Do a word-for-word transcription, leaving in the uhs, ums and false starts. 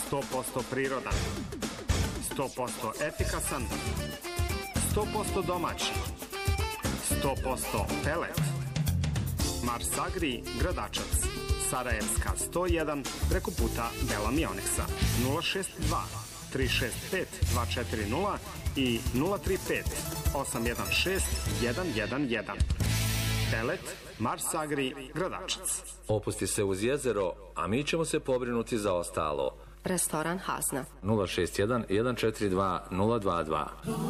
sto posto prirodan, sto posto efikasan, sto posto domaći, sto posto pelet. Mars Agri Gradačac, Sarajevska sto jedan, preko puta Bela Mioneksa. nula šest dva tri šest pet dva četiri nula i nula tri pet osam jedan šest jedan jedan jedan. Pelet Mars Agri Gradačac. Opusti se uz jezero, a mi ćemo se pobrinuti za ostalo. Restoran Hazna. nula šest jedan jedan četiri dva nula dva dva.